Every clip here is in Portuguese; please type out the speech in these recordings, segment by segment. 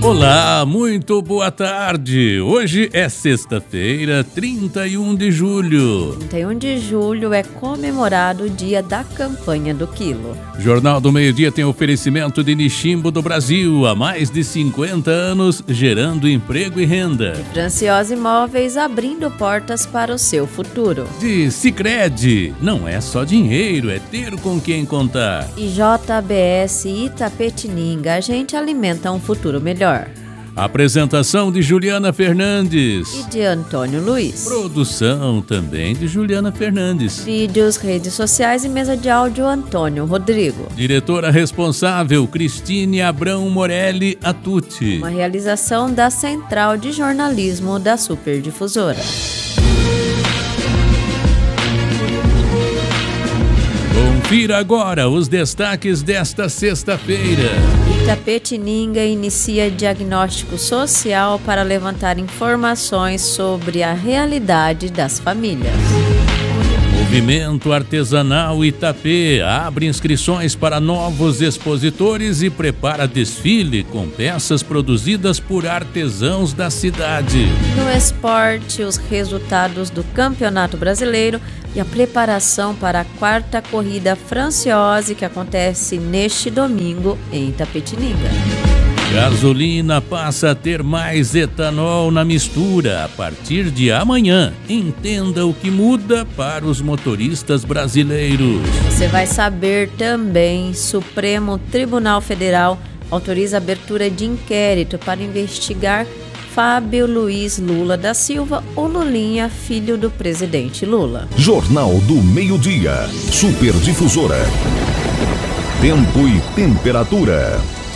Olá, muito boa tarde. Hoje é sexta-feira, 31 de julho. 31 de julho é comemorado o dia da campanha do quilo. Jornal do Meio-Dia tem oferecimento de Nishimbo do Brasil, há mais de 50 anos, gerando emprego e renda. De Franciosa Imóveis, abrindo portas para o seu futuro. De Sicredi, não é só dinheiro, é ter com quem contar. E JBS Itapetininga, a gente alimenta um futuro melhor. Apresentação de Juliana Fernandes E de Antônio Luiz. Produção também de Juliana Fernandes. Vídeos, redes sociais e mesa de áudio Antônio Rodrigo. Diretora responsável Cristine Abrão Morelli Atucci. Uma realização da Central de Jornalismo da Superdifusora. Confira agora os destaques desta sexta-feira. Itapetininga inicia diagnóstico social para levantar informações sobre a realidade das famílias. Movimento Artesanal Itapê abre inscrições para novos expositores e prepara desfile com peças produzidas por artesãos da cidade. No esporte, os resultados do Campeonato Brasileiro e a preparação para a quarta corrida Franciose, que acontece neste domingo em Itapetininga. Gasolina passa a ter mais etanol na mistura a partir de amanhã. Entenda o que muda para os motoristas brasileiros. Você vai saber também: Supremo Tribunal Federal autoriza a abertura de inquérito para investigar Fábio Luiz Lula da Silva, ou Lulinha, filho do presidente Lula. Jornal do Meio-Dia. Superdifusora. Tempo e temperatura.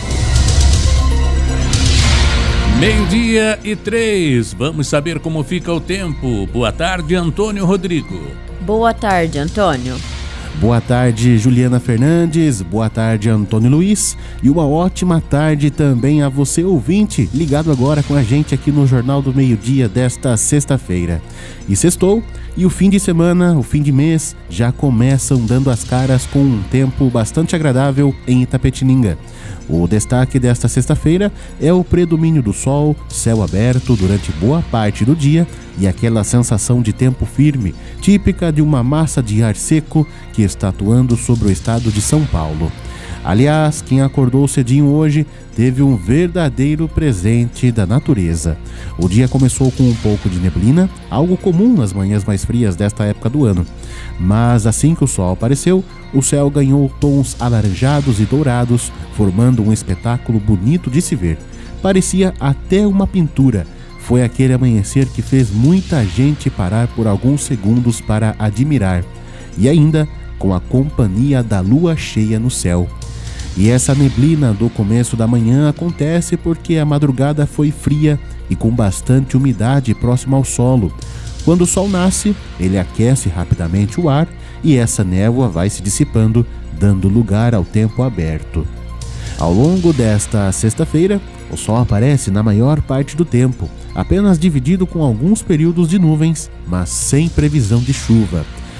12:03. Vamos saber como fica o tempo. Boa tarde, Antônio Rodrigo. Boa tarde, Antônio. Boa tarde, Juliana Fernandes. Boa tarde, Antônio Luiz. E uma ótima tarde também a você, ouvinte, ligado agora com a gente aqui no Jornal do Meio-Dia desta sexta-feira. E sextou, e o fim de semana, o fim de mês, já começam dando as caras com um tempo bastante agradável em Itapetininga. O destaque desta sexta-feira é o predomínio do sol, céu aberto durante boa parte do dia e aquela sensação de tempo firme, típica de uma massa de ar seco que está atuando sobre o estado de São Paulo. Aliás, quem acordou cedinho hoje teve um verdadeiro presente da natureza. O dia começou com um pouco de neblina, algo comum nas manhãs mais frias desta época do ano. Mas assim que o sol apareceu, o céu ganhou tons alaranjados e dourados, formando um espetáculo bonito de se ver. Parecia até uma pintura. Foi aquele amanhecer que fez muita gente parar por alguns segundos para admirar. E ainda com a companhia da lua cheia no céu. E essa neblina do começo da manhã acontece porque a madrugada foi fria e com bastante umidade próximo ao solo. Quando o sol nasce, ele aquece rapidamente o ar e essa névoa vai se dissipando, dando lugar ao tempo aberto. Ao longo desta sexta-feira, o sol aparece na maior parte do tempo, apenas dividido com alguns períodos de nuvens, mas sem previsão de chuva.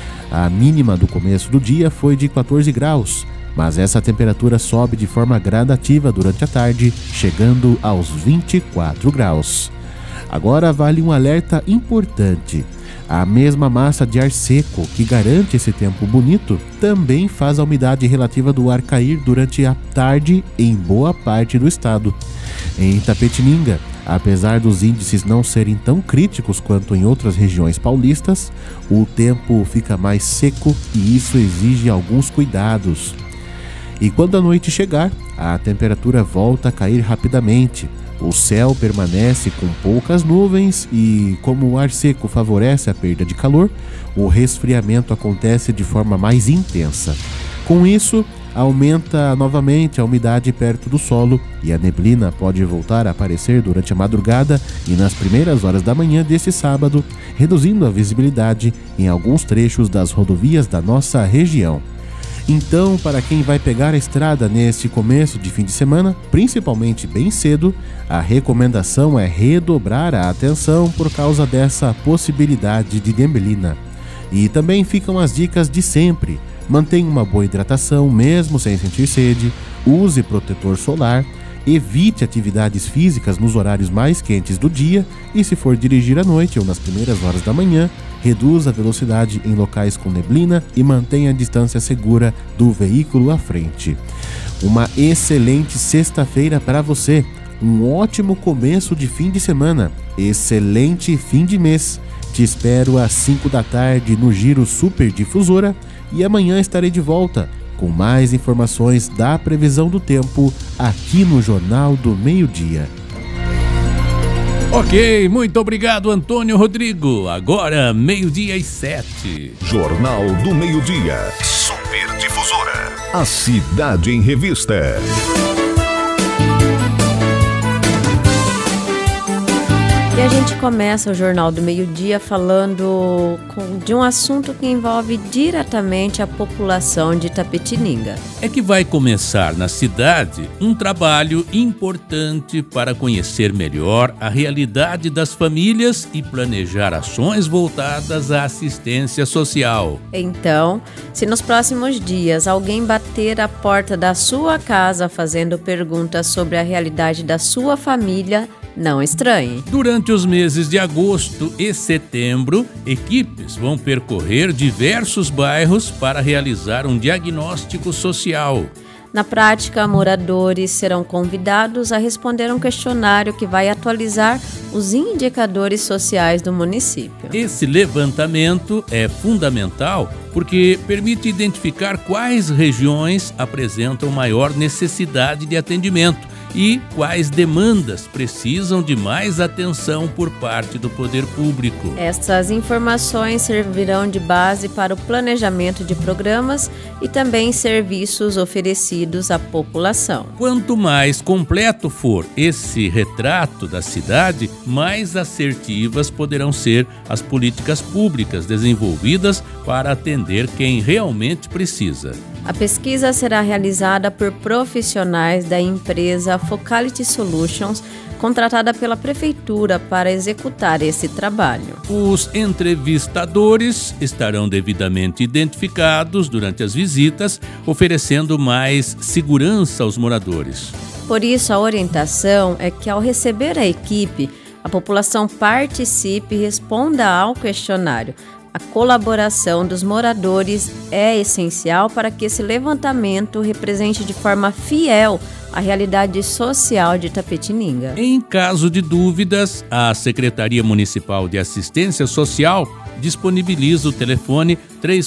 A mínima do começo do dia foi de 14 graus, mas essa temperatura sobe de forma gradativa durante a tarde, chegando aos 24 graus. Agora vale um alerta importante. A mesma massa de ar seco que garante esse tempo bonito também faz a umidade relativa do ar cair durante a tarde em boa parte do estado. Em Itapetininga, apesar dos índices não serem tão críticos quanto em outras regiões paulistas, o tempo fica mais seco e isso exige alguns cuidados. E quando a noite chegar, a temperatura volta a cair rapidamente. O céu permanece com poucas nuvens e, como o ar seco favorece a perda de calor, o resfriamento acontece de forma mais intensa. Com isso, aumenta novamente a umidade perto do solo e a neblina pode voltar a aparecer durante a madrugada e nas primeiras horas da manhã deste sábado, reduzindo a visibilidade em alguns trechos das rodovias da nossa região. Então, para quem vai pegar a estrada neste começo de fim de semana, principalmente bem cedo, a recomendação é redobrar a atenção por causa dessa possibilidade de neblina. E também ficam as dicas de sempre. Mantenha uma boa hidratação, mesmo sem sentir sede, use protetor solar Evite atividades físicas nos horários mais quentes do dia e, se for dirigir à noite ou nas primeiras horas da manhã, reduza a velocidade em locais com neblina e mantenha a distância segura do veículo à frente. Uma excelente sexta-feira para você, um ótimo começo de fim de semana, excelente fim de mês. Te espero às 5 da tarde no Giro Super Difusora e amanhã estarei de volta com mais informações da previsão do tempo aqui no Jornal do Meio-Dia. Ok, muito obrigado, Antônio Rodrigo. Agora, 12:07. Jornal do Meio-Dia. Super Difusora. A Cidade em Revista. E a gente começa o Jornal do Meio-Dia falando de um assunto que envolve diretamente a população de Itapetininga. É que vai começar na cidade um trabalho importante para conhecer melhor a realidade das famílias e planejar ações voltadas à assistência social. Então, se nos próximos dias alguém bater a porta da sua casa fazendo perguntas sobre a realidade da sua família, não estranhe. Durante os meses de agosto e setembro, equipes vão percorrer diversos bairros para realizar um diagnóstico social. Na prática, moradores serão convidados a responder um questionário que vai atualizar os indicadores sociais do município. Esse levantamento é fundamental porque permite identificar quais regiões apresentam maior necessidade de atendimento e quais demandas precisam de mais atenção por parte do poder público. Essas informações servirão de base para o planejamento de programas e também serviços oferecidos à população. Quanto mais completo for esse retrato da cidade, mais assertivas poderão ser as políticas públicas desenvolvidas para atender quem realmente precisa. A pesquisa será realizada por profissionais da empresa Focality Solutions, contratada pela Prefeitura para executar esse trabalho. Os entrevistadores estarão devidamente identificados durante as visitas, oferecendo mais segurança aos moradores. Por isso, a orientação é que, ao receber a equipe, a população participe e responda ao questionário. A colaboração dos moradores é essencial para que esse levantamento represente de forma fiel a realidade social de Itapetininga. Em caso de dúvidas, a Secretaria Municipal de Assistência Social disponibiliza o telefone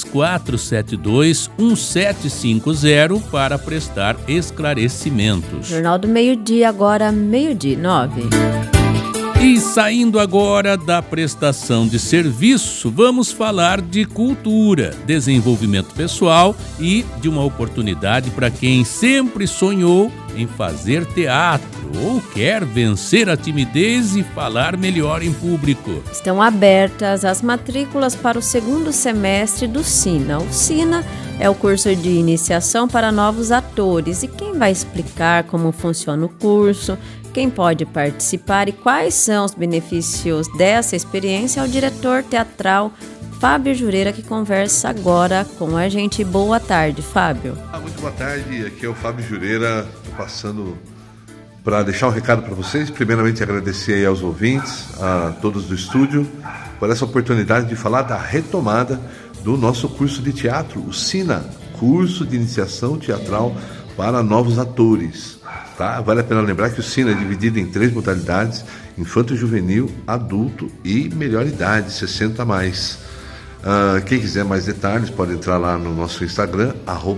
3472-1750 para prestar esclarecimentos. Jornal do Meio-Dia, agora 12:09. E saindo agora da prestação de serviço, vamos falar de cultura, desenvolvimento pessoal e de uma oportunidade para quem sempre sonhou em fazer teatro ou quer vencer a timidez e falar melhor em público. Estão abertas as matrículas para o segundo semestre do SINA. O SINA é o curso de iniciação para novos atores e quem vai explicar como funciona o curso, quem pode participar e quais são os benefícios dessa experiência é o diretor teatral Fábio Jureira, que conversa agora com a gente. Boa tarde, Fábio. Muito boa tarde, aqui é o Fábio Jureira, passando para deixar um recado para vocês. Primeiramente, agradecer aí aos ouvintes, a todos do estúdio, por essa oportunidade de falar da retomada do nosso curso de teatro, o SINA, Curso de Iniciação Teatral para Novos Atores. Tá? Vale a pena lembrar que o SINA é dividido em 3 modalidades: infanto-juvenil, adulto e melhor idade, 60 a mais. Quem quiser mais detalhes pode entrar lá no nosso Instagram,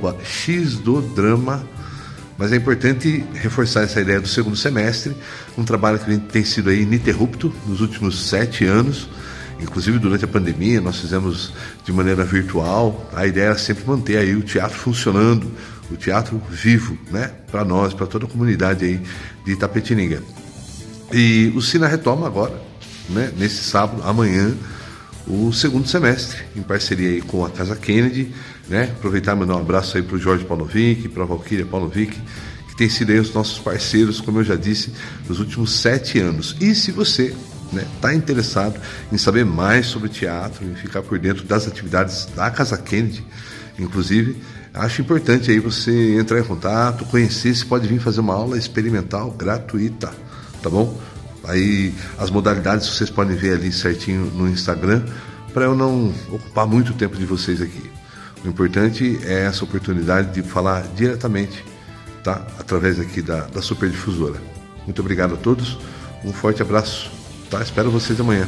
@xdodrama. Mas é importante reforçar essa ideia do segundo semestre, um trabalho que tem sido aí ininterrupto nos últimos 7 anos. Inclusive durante a pandemia nós fizemos de maneira virtual. A ideia era sempre manter aí o teatro funcionando, o teatro vivo, né? Para nós, para toda a comunidade aí de Itapetininga. E o SINA retoma agora, né? Nesse sábado, amanhã, o segundo semestre, em parceria aí com a Casa Kennedy, né? Aproveitar e mandar um abraço aí para o Jorge Paulovic, para a Valquíria Paulovic, que tem sido aí os nossos parceiros, como eu já disse, nos últimos 7 anos. E se você está interessado em saber mais sobre teatro, em ficar por dentro das atividades da Casa Kennedy, inclusive, acho importante aí você entrar em contato, conhecer, se pode vir fazer uma aula experimental gratuita, tá bom? Aí as modalidades vocês podem ver ali certinho no Instagram, para eu não ocupar muito tempo de vocês aqui. O importante é essa oportunidade de falar diretamente, tá? Através aqui da Super Difusora. Muito obrigado a todos, um forte abraço, tá? Espero vocês amanhã.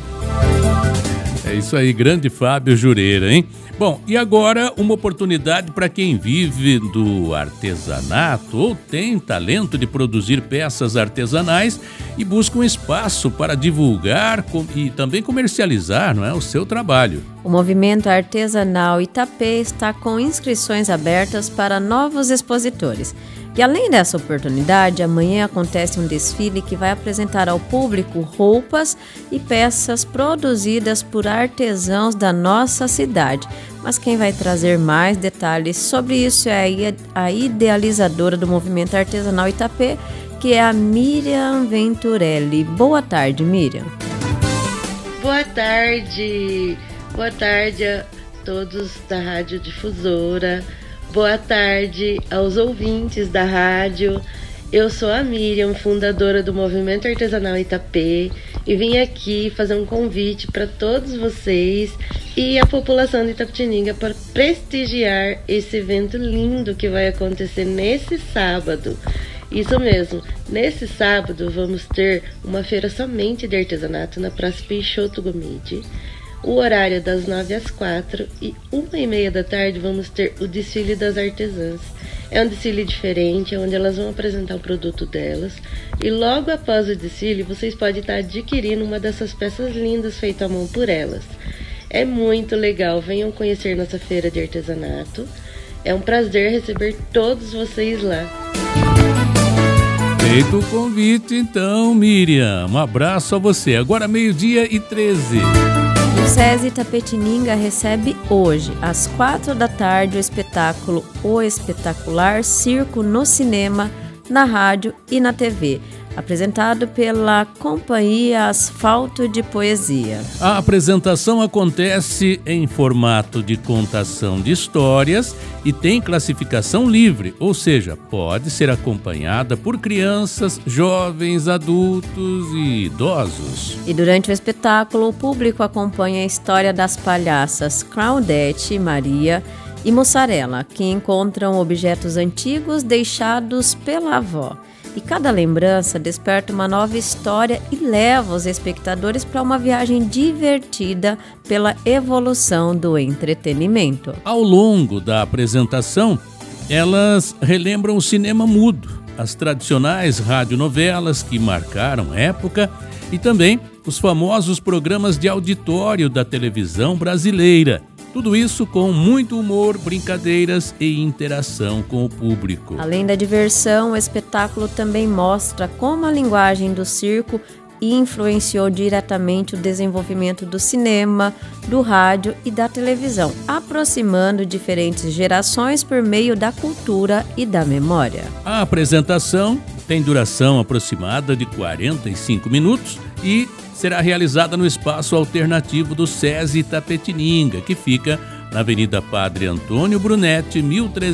É isso aí, grande Fábio Jureira, hein? Bom, e agora uma oportunidade para quem vive do artesanato ou tem talento de produzir peças artesanais e busca um espaço para divulgar e também comercializar, não é, o seu trabalho. O Movimento Artesanal Itapê está com inscrições abertas para novos expositores. E além dessa oportunidade, amanhã acontece um desfile que vai apresentar ao público roupas e peças produzidas por artesãos da nossa cidade. Mas quem vai trazer mais detalhes sobre isso é a idealizadora do Movimento Artesanal Itapê, que é a Miriam Venturelli. Boa tarde, Miriam. Boa tarde. Boa tarde a todos da Rádio Difusora. Boa tarde aos ouvintes da rádio. Eu sou a Miriam, fundadora do Movimento Artesanal Itapê, e vim aqui fazer um convite para todos vocês e a população de Itapetininga para prestigiar esse evento lindo que vai acontecer nesse sábado. Isso mesmo, nesse sábado vamos ter uma feira somente de artesanato na Praça Peixoto Gomide. O horário é das 9 às 4 e 1h30 da tarde vamos ter o desfile das artesãs. É um desfile diferente, onde elas vão apresentar o produto delas. E logo após o desfile, vocês podem estar adquirindo uma dessas peças lindas feitas à mão por elas. É muito legal, venham conhecer nossa feira de artesanato. É um prazer receber todos vocês lá. Feito o convite, então, Miriam. Um abraço a você. Agora 12h13. O SESI Itapetininga recebe hoje, às 4 da tarde, o espetáculo O Espetacular Circo no Cinema, na rádio e na TV, apresentado pela Companhia Asfalto de Poesia. A apresentação acontece em formato de contação de histórias e tem classificação livre, ou seja, pode ser acompanhada por crianças, jovens, adultos e idosos. E durante o espetáculo, o público acompanha a história das palhaças Claudete, Maria e Mussarela, que encontram objetos antigos deixados pela avó. E cada lembrança desperta uma nova história e leva os espectadores para uma viagem divertida pela evolução do entretenimento. Ao longo da apresentação, elas relembram o cinema mudo, as tradicionais radionovelas que marcaram época e também os famosos programas de auditório da televisão brasileira. Tudo isso com muito humor, brincadeiras e interação com o público. Além da diversão, o espetáculo também mostra como a linguagem do circo influenciou diretamente o desenvolvimento do cinema, do rádio e da televisão, aproximando diferentes gerações por meio da cultura e da memória. A apresentação tem duração aproximada de 45 minutos e será realizada no espaço alternativo do SESI Itapetininga, que fica na Avenida Padre Antônio Brunetti,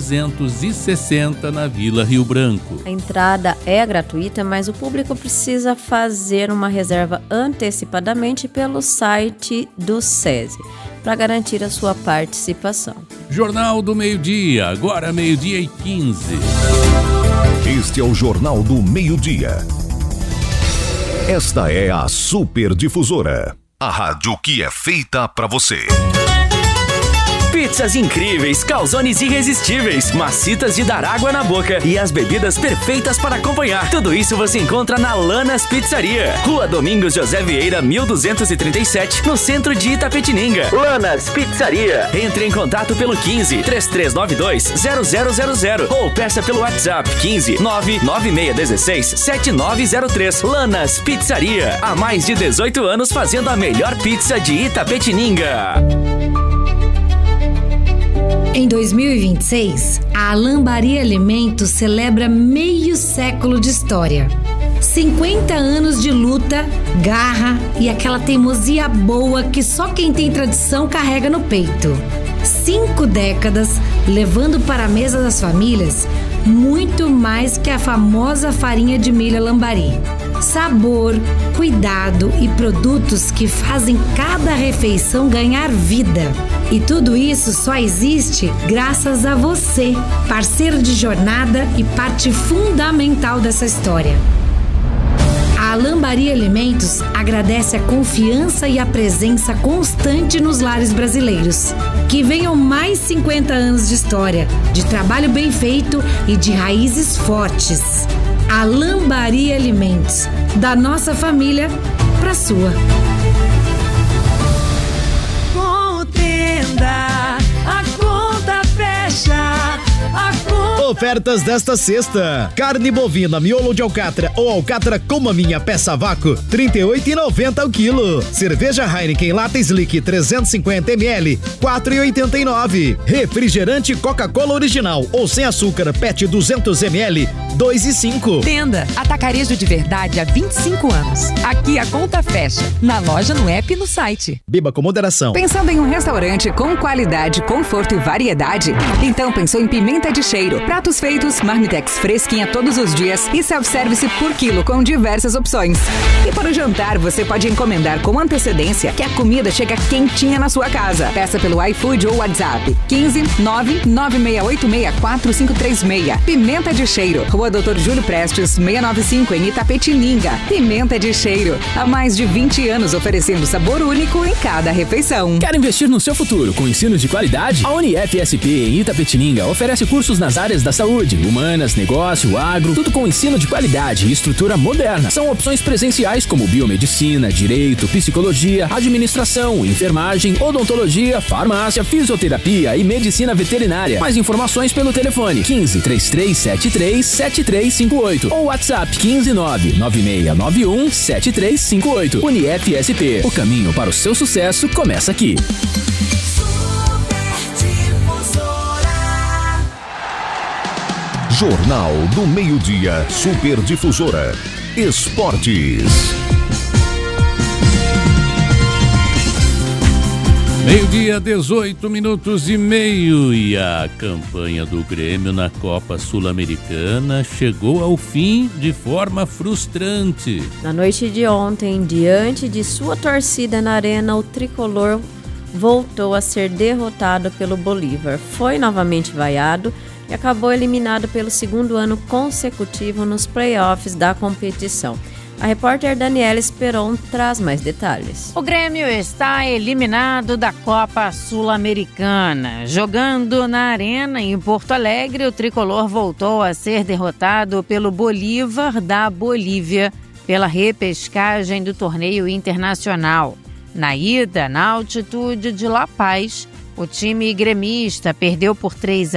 1360, na Vila Rio Branco. A entrada é gratuita, mas o público precisa fazer uma reserva antecipadamente pelo site do SESI, para garantir a sua participação. Jornal do Meio-Dia, agora 12h15. Este é o Jornal do Meio-Dia. Esta é a Super Difusora, a rádio que é feita pra você. Pizzas incríveis, calzones irresistíveis, macitas de dar água na boca e as bebidas perfeitas para acompanhar. Tudo isso você encontra na Lanas Pizzaria. Rua Domingos José Vieira, 1237, no centro de Itapetininga. Lanas Pizzaria. Entre em contato pelo 15 3392 0000 ou peça pelo WhatsApp 15 99616 7903. Lanas Pizzaria. Há mais de 18 anos fazendo a melhor pizza de Itapetininga. Em 2026, a Alambari Alimentos celebra meio século de história. 50 anos de luta, garra e aquela teimosia boa que só quem tem tradição carrega no peito. 5 décadas, levando para a mesa das famílias muito mais que a famosa farinha de milho Lambari. Sabor, cuidado e produtos que fazem cada refeição ganhar vida. E tudo isso só existe graças a você, parceiro de jornada e parte fundamental dessa história. A Lambari Alimentos agradece a confiança e a presença constante nos lares brasileiros. Que venham mais 50 anos de história, de trabalho bem feito e de raízes fortes. A Lambari Alimentos, da nossa família para a sua. Contenda, a conta fecha. Ofertas desta sexta: carne bovina, miolo de alcatra ou alcatra com maminha peça a vácuo, R$ 38,90 ao quilo. Cerveja Heineken Lata Slick 350 ml, R$ 4,89. Refrigerante Coca-Cola original ou sem açúcar PET 200 ml, R$ 2,05. Tenda Atacarejo de Verdade há 25 anos. Aqui a conta fecha. Na loja, no app e no site. Beba com moderação. Pensando em um restaurante com qualidade, conforto e variedade? Então pensou em Pimenta de Cheiro. Pratos feitos, marmitex fresquinha todos os dias e self-service por quilo com diversas opções. E para o jantar, você pode encomendar com antecedência que a comida chega quentinha na sua casa. Peça pelo iFood ou WhatsApp 15 996864536. Pimenta de Cheiro, Rua Doutor Júlio Prestes, 695 em Itapetininga. Pimenta de Cheiro, há mais de 20 anos oferecendo sabor único em cada refeição. Quer investir no seu futuro com ensino de qualidade? A UniFSP em Itapetininga oferece cursos nas áreas da saúde, humanas, negócio, agro, tudo com ensino de qualidade e estrutura moderna. São opções presenciais como biomedicina, direito, psicologia, administração, enfermagem, odontologia, farmácia, fisioterapia e medicina veterinária. Mais informações pelo telefone 15 3373 7358 ou WhatsApp 15 99691 7358. UniFSP, o caminho para o seu sucesso começa aqui. Jornal do Meio-Dia, Super Difusora. Esportes. Meio-dia, 18 minutos e meio, e a campanha do Grêmio na Copa Sul-Americana chegou ao fim de forma frustrante. Na noite de ontem, diante de sua torcida na arena, o tricolor voltou a ser derrotado pelo Bolívar. Foi novamente vaiado e acabou eliminado pelo segundo ano consecutivo nos playoffs da competição. A repórter Daniela Esperon traz mais detalhes. O Grêmio está eliminado da Copa Sul-Americana. Jogando na Arena em Porto Alegre, o tricolor voltou a ser derrotado pelo Bolívar da Bolívia pela repescagem do torneio internacional. Na ida, na altitude de La Paz, o time gremista perdeu por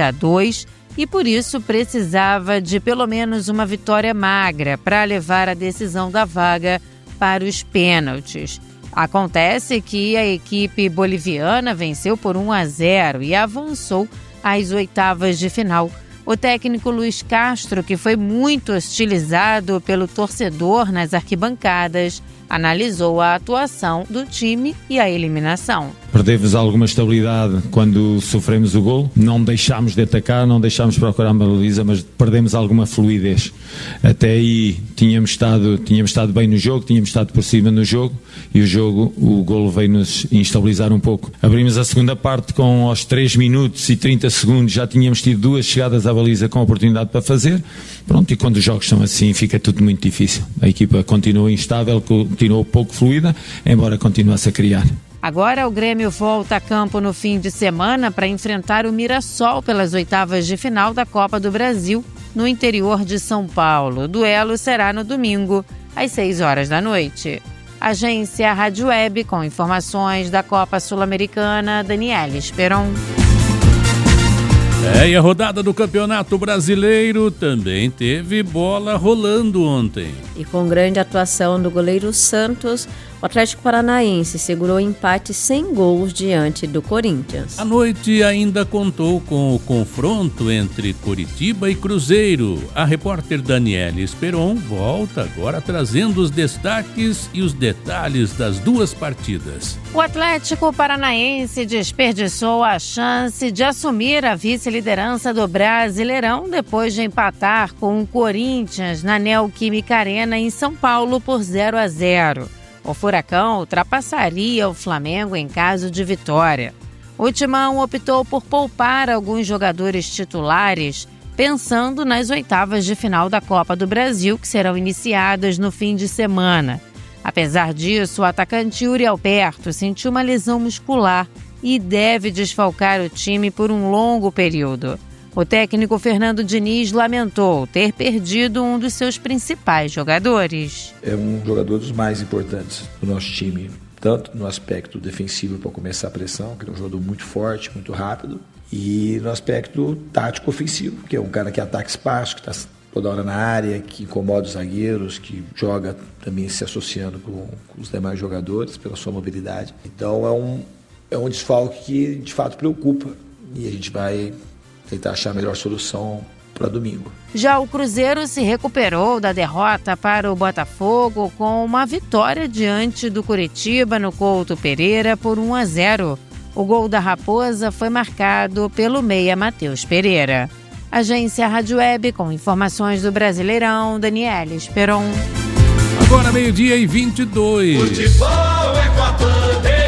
3-2 e por isso precisava de pelo menos uma vitória magra para levar a decisão da vaga para os pênaltis. Acontece que a equipe boliviana venceu por 1-0 e avançou às oitavas de final. O técnico Luiz Castro, que foi muito hostilizado pelo torcedor nas arquibancadas, analisou a atuação do time e a eliminação. Perdemos alguma estabilidade quando sofremos o gol, não deixámos de atacar, não deixámos de procurar uma baliza, mas perdemos alguma fluidez. Até aí tínhamos estado bem no jogo, tínhamos estado por cima no jogo e o golo veio-nos instabilizar um pouco. Abrimos a segunda parte com aos 3 minutos e 30 segundos, já tínhamos tido 2 chegadas à baliza com oportunidade para fazer. Pronto, e quando os jogos são assim fica tudo muito difícil. A equipa continua instável, continuou pouco fluida, embora continuasse a criar. Agora o Grêmio volta a campo no fim de semana para enfrentar o Mirassol pelas oitavas de final da Copa do Brasil, no interior de São Paulo. O duelo será no domingo, às 6 horas da noite. Agência Rádio Web, com informações da Copa Sul-Americana, Daniela Esperon. E a rodada do Campeonato Brasileiro também teve bola rolando ontem. E com grande atuação do goleiro Santos, o Atlético Paranaense segurou empate sem gols diante do Corinthians. A noite ainda contou com o confronto entre Coritiba e Cruzeiro. A repórter Daniela Esperon volta agora trazendo os destaques e os detalhes das duas partidas. O Atlético Paranaense desperdiçou a chance de assumir a vice-liderança do Brasileirão depois de empatar com o Corinthians na Neoquímica Arena em São Paulo por 0-0. O Furacão ultrapassaria o Flamengo em caso de vitória. O Timão optou por poupar alguns jogadores titulares, pensando nas oitavas de final da Copa do Brasil, que serão iniciadas no fim de semana. Apesar disso, o atacante Yuri Alberto sentiu uma lesão muscular e deve desfalcar o time por um longo período. O técnico Fernando Diniz lamentou ter perdido um dos seus principais jogadores. É um jogador dos mais importantes do nosso time, tanto no aspecto defensivo para começar a pressão, que é um jogador muito forte, muito rápido, e no aspecto tático ofensivo, que é um cara que ataca espaço, que está toda hora na área, que incomoda os zagueiros, que joga também se associando com os demais jogadores pela sua mobilidade. Então é um desfalque que de fato preocupa e a gente vai tentar achar a melhor solução para domingo. Já o Cruzeiro se recuperou da derrota para o Botafogo com uma vitória diante do Coritiba no Couto Pereira por 1-0. O gol da Raposa foi marcado pelo meia Matheus Pereira. Agência Rádio Web com informações do Brasileirão, Daniela Esperon. Agora 12:22. Futebol é com a Bandeirantes.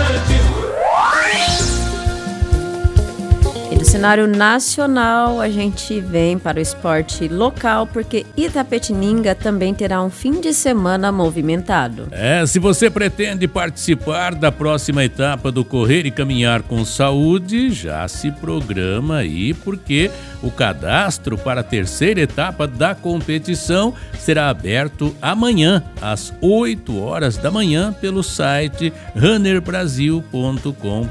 E do cenário nacional, a gente vem para o esporte local, porque Itapetininga também terá um fim de semana movimentado. Se você pretende participar da próxima etapa do Correr e Caminhar com Saúde, já se programa aí, porque o cadastro para a terceira etapa da competição será aberto amanhã, às 8 horas da manhã, pelo site runnerbrasil.com.br.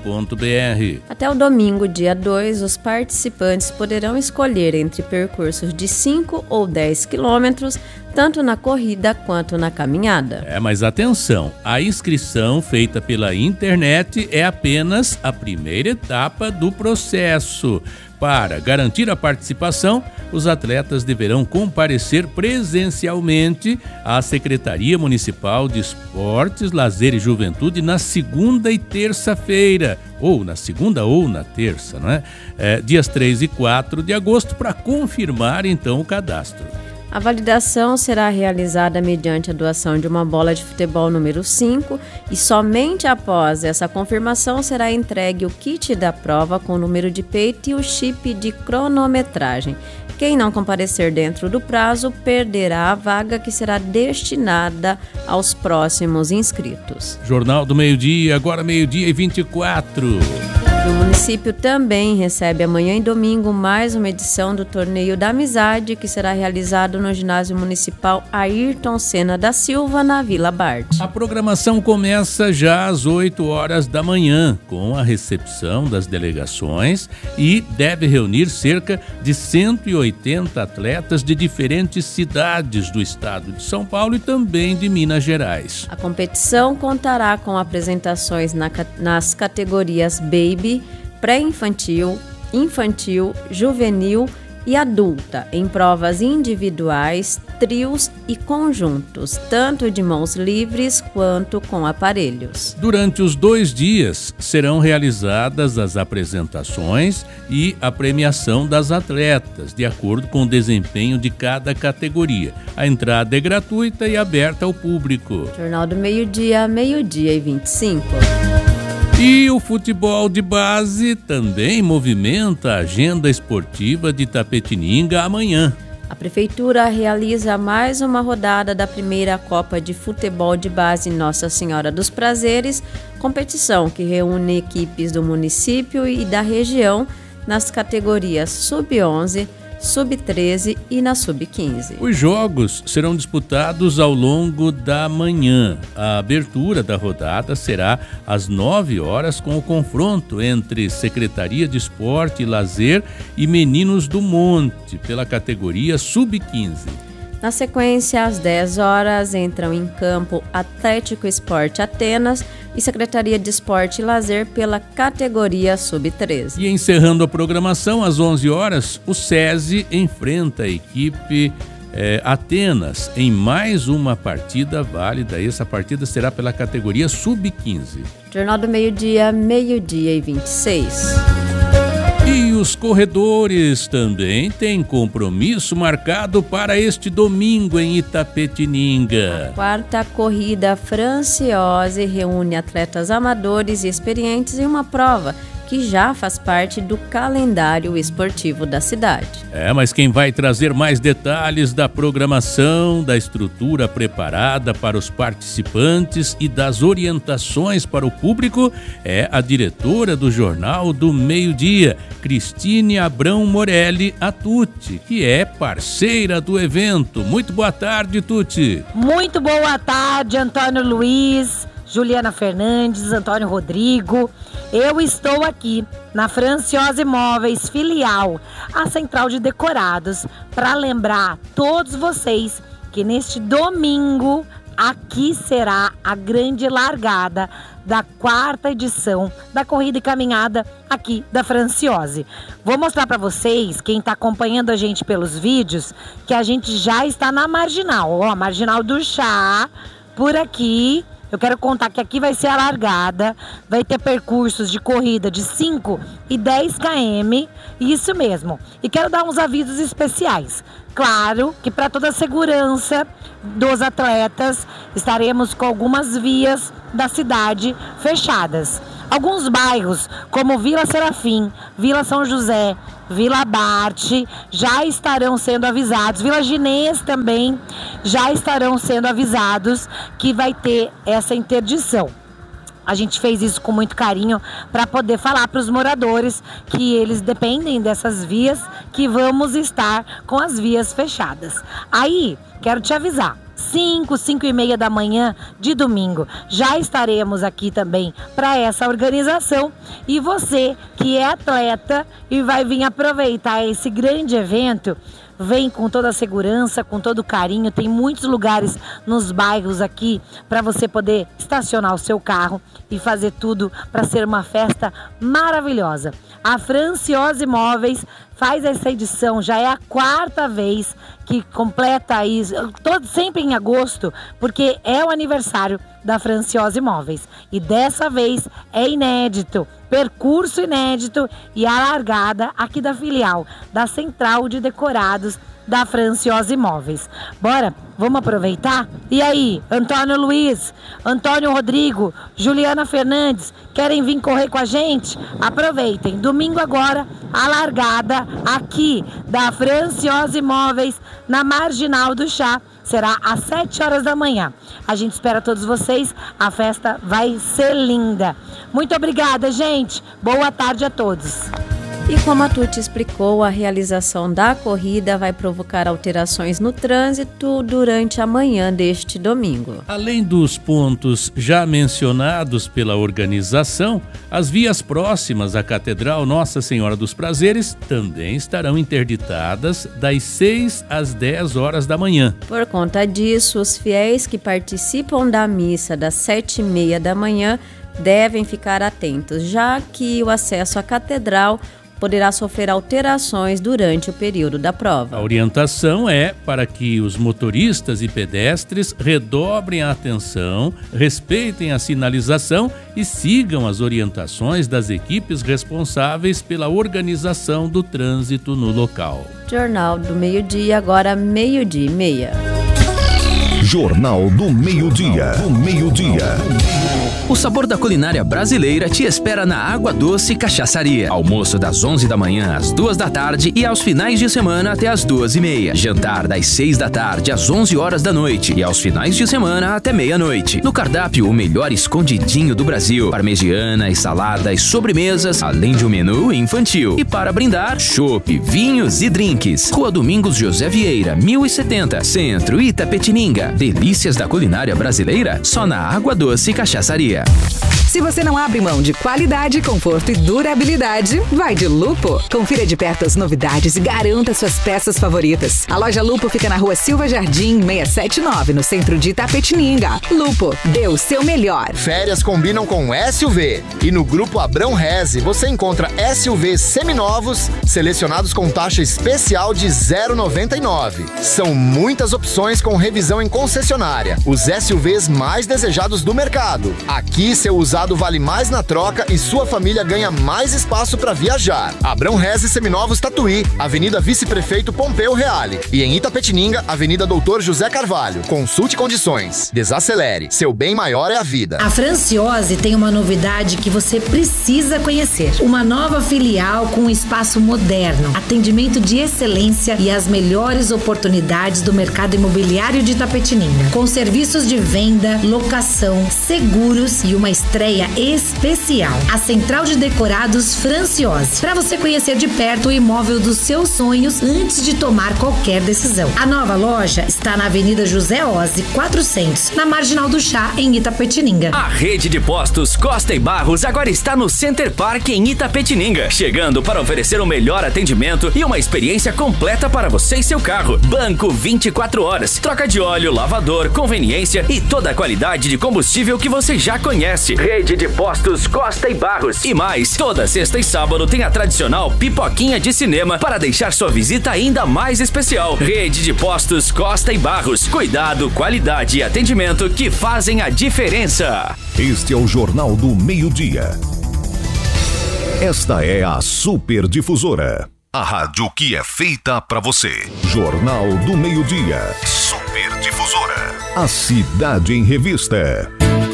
Até o domingo, dia 2, os participantes poderão escolher entre percursos de 5 ou 10 quilômetros, tanto na corrida quanto na caminhada. Mas atenção, a inscrição feita pela internet é apenas a primeira etapa do processo. Para garantir a participação, os atletas deverão comparecer presencialmente à Secretaria Municipal de Esportes, Lazer e Juventude na segunda e terça-feira, ou na segunda ou na terça, dias 3 e 4 de agosto, para confirmar então o cadastro. A validação será realizada mediante a doação de uma bola de futebol número 5 e somente após essa confirmação será entregue o kit da prova com o número de peito e o chip de cronometragem. Quem não comparecer dentro do prazo perderá a vaga, que será destinada aos próximos inscritos. Jornal do Meio-Dia, agora 12:24. O município também recebe amanhã e domingo mais uma edição do Torneio da Amizade, que será realizado no Ginásio Municipal Ayrton Senna da Silva, na Vila Bart. A programação começa já às 8 horas da manhã, com a recepção das delegações, e deve reunir cerca de 180 atletas de diferentes cidades do estado de São Paulo e também de Minas Gerais. A competição contará com apresentações nas categorias Baby, pré-infantil, infantil, juvenil e adulta, em provas individuais, trios e conjuntos, tanto de mãos livres quanto com aparelhos. Durante os 2 dias serão realizadas as apresentações e a premiação das atletas, de acordo com o desempenho de cada categoria. A entrada é gratuita e aberta ao público. Jornal do Meio-Dia, 12:25. E o futebol de base também movimenta a agenda esportiva de Itapetininga amanhã. A Prefeitura realiza mais uma rodada da primeira Copa de Futebol de Base Nossa Senhora dos Prazeres, competição que reúne equipes do município e da região nas categorias Sub-11, Sub-13 e na Sub-15. Os jogos serão disputados ao longo da manhã. A abertura da rodada será às 9 horas com o confronto entre Secretaria de Esporte e Lazer e Meninos do Monte, pela categoria Sub-15. Na sequência, às 10 horas, entram em campo Atlético Esporte Atenas e Secretaria de Esporte e Lazer pela categoria Sub-13. E encerrando a programação, às 11 horas, o SESI enfrenta a equipe Atenas em mais uma partida válida. Essa partida será pela categoria Sub-15. Jornal do Meio-Dia, 12h26. E os corredores também têm compromisso marcado para este domingo em Itapetininga. A quarta corrida Franciose reúne atletas amadores e experientes em uma prova que já faz parte do calendário esportivo da cidade. Mas quem vai trazer mais detalhes da programação, da estrutura preparada para os participantes e das orientações para o público é a diretora do Jornal do Meio-Dia, Cristine Abrão Morelli, a Tuti, que é parceira do evento. Muito boa tarde, Tuti. Muito boa tarde, Antônio Luiz, Juliana Fernandes, Antônio Rodrigo. Eu estou aqui na Franciose Móveis, filial, a Central de Decorados, para lembrar todos vocês que neste domingo aqui será a grande largada da 4ª edição da Corrida e Caminhada aqui da Franciose. Vou mostrar para vocês, quem está acompanhando a gente pelos vídeos, que a gente já está na Marginal, Marginal do Chá, por aqui. Eu quero contar que aqui vai ser a largada, vai ter percursos de corrida de 5 e 10 km, isso mesmo. E quero dar uns avisos especiais. Claro que para toda a segurança dos atletas, estaremos com algumas vias da cidade fechadas. Alguns bairros, como Vila Serafim, Vila São José, Vila Bart, já estarão sendo avisados. Vila Ginês também já estarão sendo avisados que vai ter essa interdição. A gente fez isso com muito carinho para poder falar para os moradores que eles dependem dessas vias, que vamos estar com as vias fechadas. Aí, quero te avisar. 5h30 da manhã de domingo. Já estaremos aqui também para essa organização. E você que é atleta e vai vir aproveitar esse grande evento, vem com toda a segurança, com todo o carinho. Tem muitos lugares nos bairros aqui para você poder estacionar o seu carro e fazer tudo para ser uma festa maravilhosa. A Franciose Móveis faz essa edição, já é a 4ª vez que completa isso, sempre em agosto, porque é o aniversário da Franciose Móveis. E dessa vez é inédito, percurso inédito e a largada aqui da filial, da Central de Decorados da Franciose Móveis. Bora, vamos aproveitar? E aí, Antônio Luiz, Antônio Rodrigo, Juliana Fernandes, querem vir correr com a gente? Aproveitem, domingo agora, a largada aqui da Franciose Móveis, na Marginal do Chá, será às 7 horas da manhã. A gente espera todos vocês, a festa vai ser linda. Muito obrigada, gente. Boa tarde a todos. E como a Tuti explicou, a realização da corrida vai provocar alterações no trânsito durante a manhã deste domingo. Além dos pontos já mencionados pela organização, as vias próximas à Catedral Nossa Senhora dos Prazeres também estarão interditadas das 6 às 10 horas da manhã. Por conta disso, os fiéis que participam da missa das 7h30 da manhã devem ficar atentos, já que o acesso à Catedral poderá sofrer alterações durante o período da prova. A orientação é para que os motoristas e pedestres redobrem a atenção, respeitem a sinalização e sigam as orientações das equipes responsáveis pela organização do trânsito no local. Jornal do Meio-Dia, agora 12h30. Jornal do Meio-Dia. O sabor da culinária brasileira te espera na Água Doce Cachaçaria. Almoço das 11 da manhã às 2 da tarde e aos finais de semana até às 2h30. Jantar das 6 da tarde às 11 horas da noite e aos finais de semana até meia-noite. No cardápio, o melhor escondidinho do Brasil. Parmegiana, saladas, sobremesas, além de um menu infantil. E para brindar, chopp, vinhos e drinks. Rua Domingos José Vieira, 1070, Centro, Itapetininga. Delícias da culinária brasileira só na Água Doce Cachaçaria. Se você não abre mão de qualidade, conforto e durabilidade, vai de Lupo. Confira de perto as novidades e garanta suas peças favoritas. A loja Lupo fica na Rua Silva Jardim, 679, no centro de Itapetininga. Lupo, dê o seu melhor. Férias combinam com SUV. E no Grupo Abrão Reze você encontra SUVs seminovos, selecionados com taxa especial de 0,99. São muitas opções com revisão em concessionária. Os SUVs mais desejados do mercado. Aqui, seu usado vale mais na troca e sua família ganha mais espaço para viajar. Abrão Reze Seminovos Tatuí, Avenida Vice-Prefeito Pompeu Reale. E em Itapetininga, Avenida Doutor José Carvalho. Consulte condições. Desacelere. Seu bem maior é a vida. A Franciose tem uma novidade que você precisa conhecer. Uma nova filial com um espaço moderno, atendimento de excelência e as melhores oportunidades do mercado imobiliário de Itapetininga. Com serviços de venda, locação, seguros e uma estreia especial. A Central de Decorados Franciose. Para você conhecer de perto o imóvel dos seus sonhos antes de tomar qualquer decisão. A nova loja está na Avenida José Ozzi, 400, na Marginal do Chá, em Itapetininga. A rede de postos Costa e Barros agora está no Center Park em Itapetininga, chegando para oferecer o melhor atendimento e uma experiência completa para você e seu carro. Banco 24 horas, troca de óleo, lavador, conveniência e toda a qualidade de combustível que você já conhece. Rede de postos Costa e Barros. E mais, toda sexta e sábado tem a tradicional pipoquinha de cinema para deixar sua visita ainda mais especial. Rede de postos Costa e Barros. Cuidado, qualidade e atendimento que fazem a diferença. Este é o Jornal do Meio-Dia. Esta é a Super Difusora. A rádio que é feita pra você. Jornal do Meio-Dia. Super Difusora. A cidade em revista.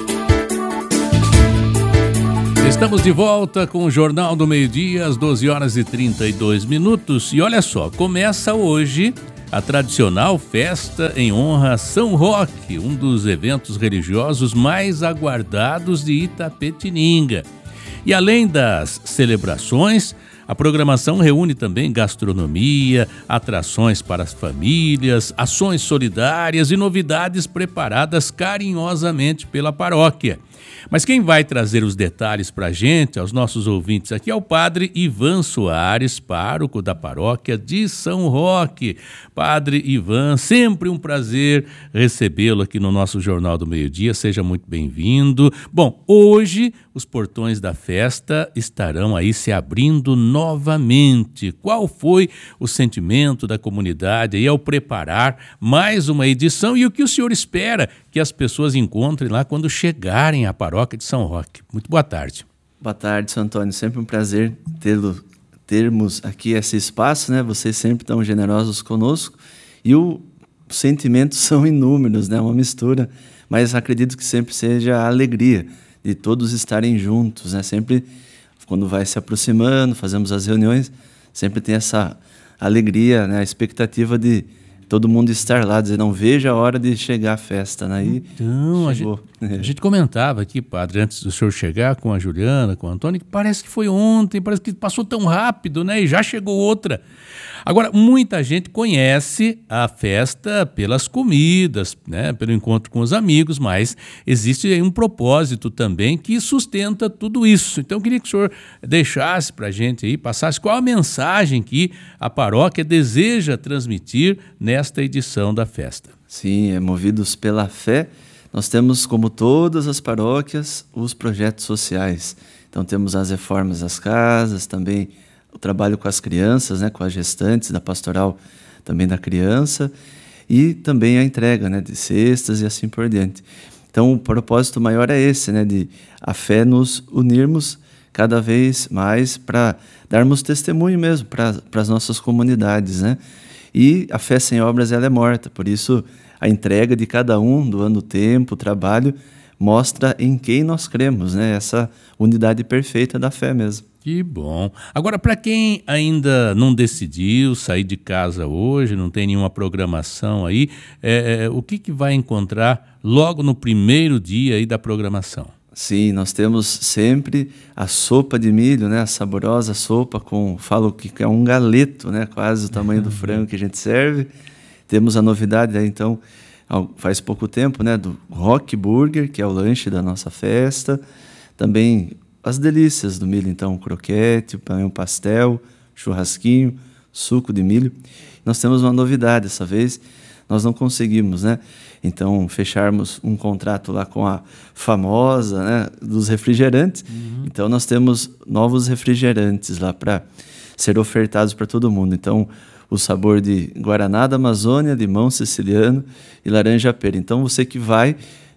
Estamos de volta com o Jornal do Meio-Dia, às 12 horas e 32 minutos. E olha só, começa hoje a tradicional festa em honra a São Roque, um dos eventos religiosos mais aguardados de Itapetininga. E além das celebrações, a programação reúne também gastronomia, atrações para as famílias, ações solidárias e novidades preparadas carinhosamente pela paróquia. Mas quem vai trazer os detalhes para a gente, aos nossos ouvintes aqui, é o padre Ivan Soares, pároco da paróquia de São Roque. Padre Ivan, sempre um prazer recebê-lo aqui no nosso Jornal do Meio-Dia, seja muito bem-vindo. Bom, hoje os portões da festa estarão aí se abrindo novamente. Qual foi o sentimento da comunidade aí ao preparar mais uma edição e o que o senhor espera que as pessoas encontrem lá quando chegarem à paróquia de São Roque? Muito boa tarde. Boa tarde, seu Antônio. Sempre um prazer termos aqui esse espaço, né? Vocês sempre tão generosos conosco. E os sentimentos são inúmeros, né? Uma mistura. Mas acredito que sempre seja a alegria de todos estarem juntos, né? Sempre, quando vai se aproximando, fazemos as reuniões, sempre tem essa alegria, né? A expectativa de todo mundo estar lá, dizer, não vejo a hora de chegar a festa, né? E então, a gente comentava aqui, padre, antes do senhor chegar com a Juliana, com o Antônio, que parece que foi ontem, parece que passou tão rápido, né? E já chegou outra. Agora, muita gente conhece a festa pelas comidas, né? Pelo encontro com os amigos, mas existe aí um propósito também que sustenta tudo isso. Então, eu queria que o senhor deixasse para a gente aí, passasse qual a mensagem que a paróquia deseja transmitir nesta edição da festa. Sim, movidos pela fé, nós temos, como todas as paróquias, os projetos sociais. Então, temos as reformas das casas, também o trabalho com as crianças, né, com as gestantes, da pastoral também da criança, e também a entrega, né, de cestas e assim por diante. Então, o propósito maior é esse, né, de a fé nos unirmos cada vez mais para darmos testemunho mesmo para as nossas comunidades, né? E a fé sem obras ela é morta, por isso a entrega de cada um, doando tempo, trabalho, mostra em quem nós cremos, né? Essa unidade perfeita da fé mesmo. Que bom. Agora, para quem ainda não decidiu sair de casa hoje, não tem nenhuma programação aí, o que vai encontrar logo no primeiro dia aí da programação? Sim, nós temos sempre a sopa de milho, né? A saborosa sopa falo que é um galeto, né? Quase o tamanho do frango que a gente serve. Temos a novidade, né? Então, faz pouco tempo, né? Do Rock Burger, que é o lanche da nossa festa. também as delícias do milho, então, croquete, o pastel, churrasquinho, suco de milho. Nós temos uma novidade dessa vez, nós não conseguimos, né? Então, fecharmos um contrato lá com a famosa, né, dos refrigerantes. Então, nós temos novos refrigerantes lá para ser ofertados para todo mundo. Então, o sabor de Guaraná da Amazônia, limão siciliano e laranja pera. Então, você que vai,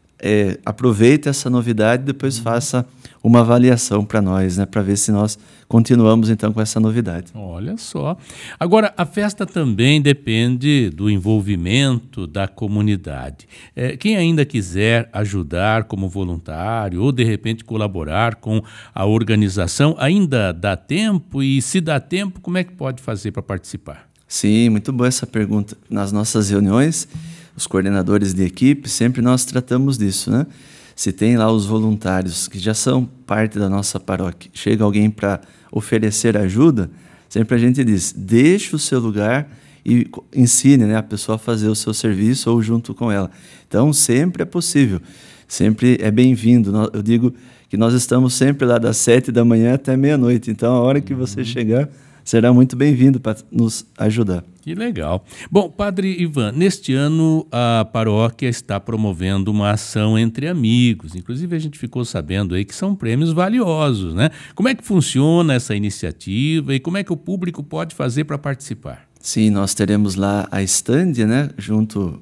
aproveite essa novidade e depois faça uma avaliação para nós, né, para ver se nós continuamos então com essa novidade. Olha só. Agora, a festa também depende do envolvimento da comunidade. Quem ainda quiser ajudar como voluntário ou de repente colaborar com a organização, ainda dá tempo? E se dá tempo, como é que pode fazer para participar? Sim, muito boa essa pergunta. Nas nossas reuniões, os coordenadores de equipe, sempre nós tratamos disso, né? Se tem lá os voluntários que já são parte da nossa paróquia, chega alguém para oferecer ajuda, sempre a gente diz, deixe o seu lugar e ensine, né, a pessoa a fazer o seu serviço ou junto com ela. Então, sempre é possível, sempre é bem-vindo. Eu digo que nós estamos sempre lá das 7 da manhã até meia-noite, então a hora que você chegar, será muito bem-vindo para nos ajudar. Que legal. Bom, Padre Ivan, neste ano a paróquia está promovendo uma ação entre amigos. Inclusive a gente ficou sabendo aí que são prêmios valiosos, né? Como é que funciona essa iniciativa e como é que o público pode fazer para participar? Sim, nós teremos lá a estande, né, junto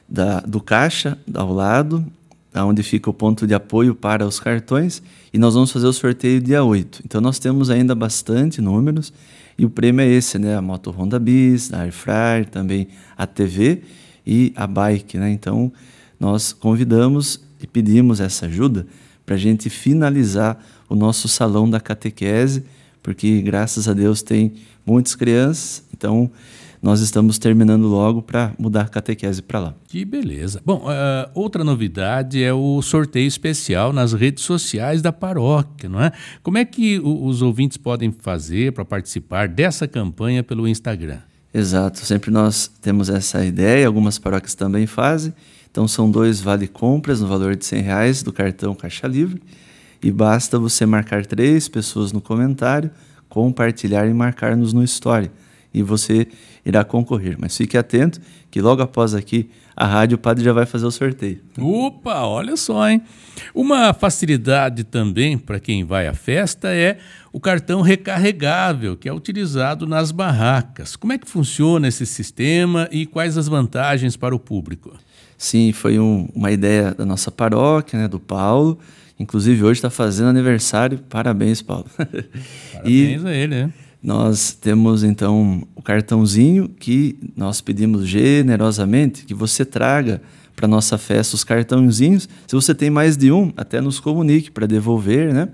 do caixa, ao lado, onde fica o ponto de apoio para os cartões, e nós vamos fazer o sorteio dia 8. Então nós temos ainda bastante números. E o prêmio é esse, né? A moto Honda Bis, a Air Fryer, também a TV e a bike, né? Então, nós convidamos e pedimos essa ajuda para a gente finalizar o nosso salão da catequese, porque, graças a Deus, tem muitas crianças, então nós estamos terminando logo para mudar a catequese para lá. Que beleza. Bom, outra novidade é o sorteio especial nas redes sociais da paróquia, não é? Como é que os ouvintes podem fazer para participar dessa campanha pelo Instagram? Exato, sempre nós temos essa ideia, algumas paróquias também fazem. Então são 2 vale-compras no valor de R$100 do cartão Caixa Livre, e basta você marcar 3 pessoas no comentário, compartilhar e marcar-nos no Story. E você irá concorrer. Mas fique atento que logo após aqui a rádio, o padre já vai fazer o sorteio. Opa, olha só, hein? Uma facilidade também para quem vai à festa é o cartão recarregável, que é utilizado nas barracas. Como é que funciona esse sistema e quais as vantagens para o público? Sim, foi uma ideia da nossa paróquia, né, do Paulo. Inclusive hoje está fazendo aniversário. Parabéns, Paulo. Parabéns a ele, né? Nós temos, então, o cartãozinho que nós pedimos generosamente que você traga para a nossa festa os cartãozinhos. Se você tem mais de um, até nos comunique para devolver, né?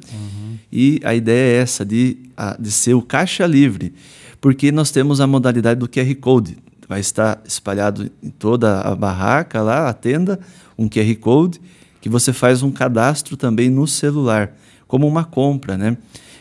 E a ideia é essa, de ser o Caixa Livre, porque nós temos a modalidade do QR Code. Vai estar espalhado em toda a barraca lá, a tenda, um QR Code, que você faz um cadastro também no celular, como uma compra, né,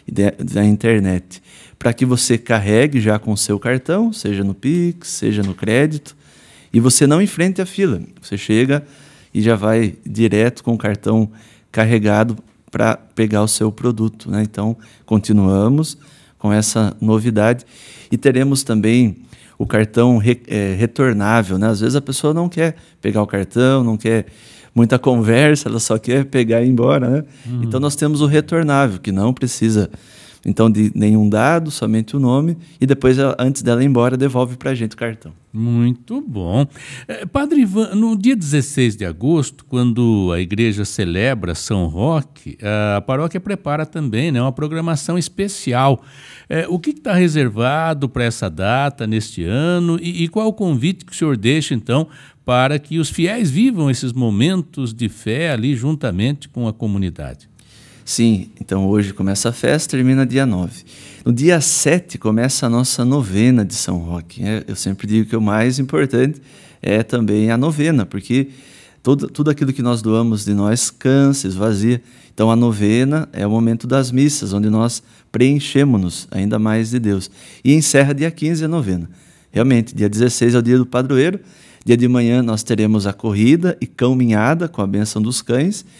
da internet, para que você carregue já com o seu cartão, seja no Pix, seja no crédito, e você não enfrente a fila. Você chega e já vai direto com o cartão carregado para pegar o seu produto, né? Então, continuamos com essa novidade e teremos também o cartão retornável, né? Às vezes a pessoa não quer pegar o cartão, não quer muita conversa, ela só quer pegar e ir embora, né? Então nós temos o retornável, que não precisa então de nenhum dado, somente o nome, e depois, antes dela ir embora, devolve para a gente o cartão. Muito bom. Padre Ivan, no dia 16 de agosto, quando a igreja celebra São Roque, a paróquia prepara também, né, uma programação especial. O que está reservado para essa data neste ano e qual o convite que o senhor deixa, então, para que os fiéis vivam esses momentos de fé ali juntamente com a comunidade? Sim, então hoje começa a festa, termina dia 9. No dia 7 começa a nossa novena de São Roque. Eu sempre digo que o mais importante é também a novena, porque tudo aquilo que nós doamos de nós cansa, esvazia. Então a novena é o momento das missas, onde nós preenchemos-nos ainda mais de Deus. E encerra dia 15 a novena. Realmente, dia 16 é o dia do padroeiro. Dia de manhã nós teremos a corrida e caminhada com a bênção dos cães.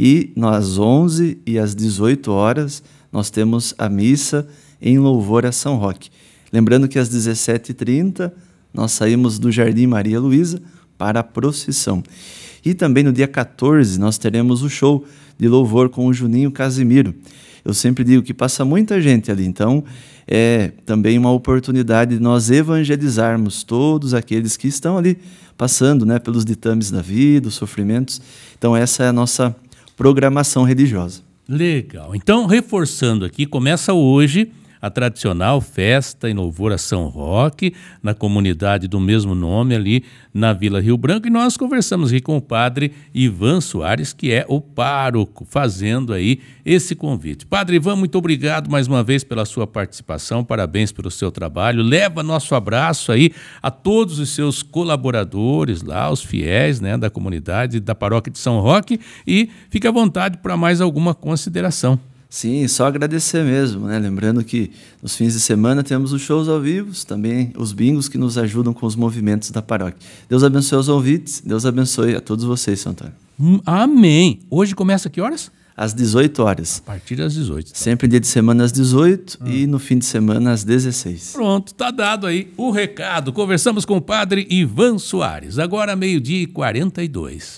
E às 11 e às 18 horas nós temos a missa em louvor a São Roque. Lembrando que às 17h30 nós saímos do Jardim Maria Luísa para a procissão. E também no dia 14 nós teremos o show de louvor com o Juninho Casimiro. Eu sempre digo que passa muita gente ali, então é também uma oportunidade de nós evangelizarmos todos aqueles que estão ali passando, né, pelos ditames da vida, os sofrimentos. Então essa é a nossa programação religiosa. Legal. Então, reforçando aqui, começa hoje a tradicional festa em louvor a São Roque, na comunidade do mesmo nome ali na Vila Rio Branco, e nós conversamos aqui com o padre Ivan Soares, que é o pároco, fazendo aí esse convite. Padre Ivan, muito obrigado mais uma vez pela sua participação, parabéns pelo seu trabalho, leva nosso abraço aí a todos os seus colaboradores lá, os fiéis, né, da comunidade da paróquia de São Roque, e fique à vontade para mais alguma consideração. Sim, só agradecer mesmo, né? Lembrando que nos fins de semana temos os shows ao vivo, também os bingos que nos ajudam com os movimentos da paróquia. Deus abençoe os ouvintes, Deus abençoe a todos vocês, São Antônio. Amém. Hoje começa que horas? Às 18 horas. A partir das 18. Tá? Sempre dia de semana às 18 e no fim de semana às 16. Pronto, tá dado aí o recado. Conversamos com o padre Ivan Soares. Agora 12h42.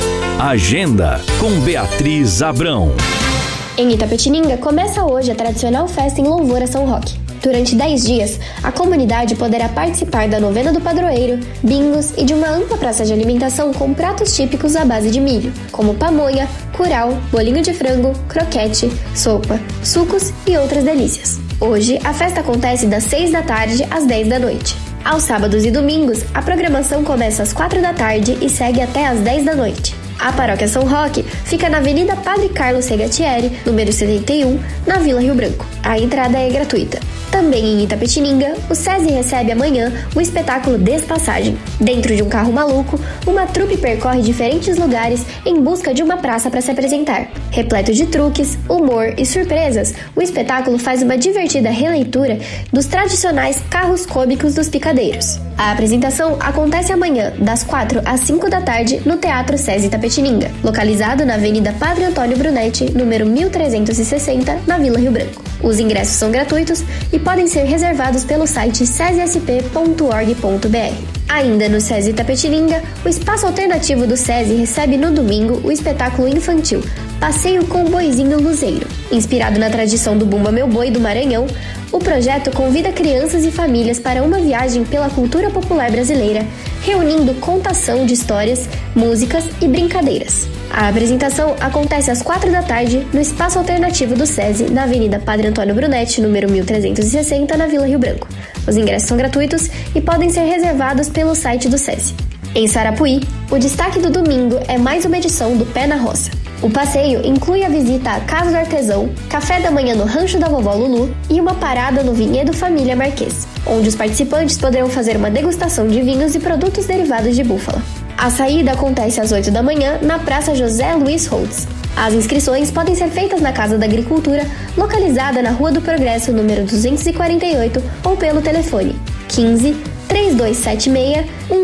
Agenda com Beatriz Abrão. Em Itapetininga, começa hoje a tradicional festa em louvor a São Roque. Durante 10 dias, a comunidade poderá participar da novena do padroeiro, bingos e de uma ampla praça de alimentação com pratos típicos à base de milho, como pamonha, curau, bolinho de frango, croquete, sopa, sucos e outras delícias. Hoje, a festa acontece das 6 da tarde às 10 da noite. Aos sábados e domingos, a programação começa às 4 da tarde e segue até às 10 da noite. A paróquia São Roque fica na Avenida Padre Carlos Regatieri, número 71, na Vila Rio Branco. A entrada é gratuita. Também em Itapetininga, o SESI recebe amanhã o espetáculo Despassagem. Dentro de um carro maluco, uma trupe percorre diferentes lugares em busca de uma praça para se apresentar. Repleto de truques, humor e surpresas, o espetáculo faz uma divertida releitura dos tradicionais carros cômicos dos picadeiros. A apresentação acontece amanhã, das 4 às 5 da tarde, no Teatro SESI Itapetininga, localizado na Avenida Padre Antônio Brunetti, número 1360, na Vila Rio Branco. Os ingressos são gratuitos e podem ser reservados pelo site sesisp.org.br. Ainda no SESI Itapetininga, o espaço alternativo do SESI recebe no domingo o espetáculo infantil Passeio com o Boizinho Luzeiro. Inspirado na tradição do Bumba Meu Boi do Maranhão, o projeto convida crianças e famílias para uma viagem pela cultura popular brasileira, reunindo contação de histórias, músicas e brincadeiras. A apresentação acontece às 4 da tarde no espaço alternativo do SESI, na Avenida Padre Antônio Brunetti, número 1360, na Vila Rio Branco. Os ingressos são gratuitos e podem ser reservados pelo site do SESI. Em Sarapuí, o destaque do domingo é mais uma edição do Pé na Roça. O passeio inclui a visita à Casa do Artesão, café da manhã no Rancho da Vovó Lulu e uma parada no Vinhedo Família Marquês, onde os participantes poderão fazer uma degustação de vinhos e produtos derivados de búfala. A saída acontece às 8 da manhã na Praça José Luiz Holtz. As inscrições podem ser feitas na Casa da Agricultura, localizada na Rua do Progresso, número 248, ou pelo telefone 15 3276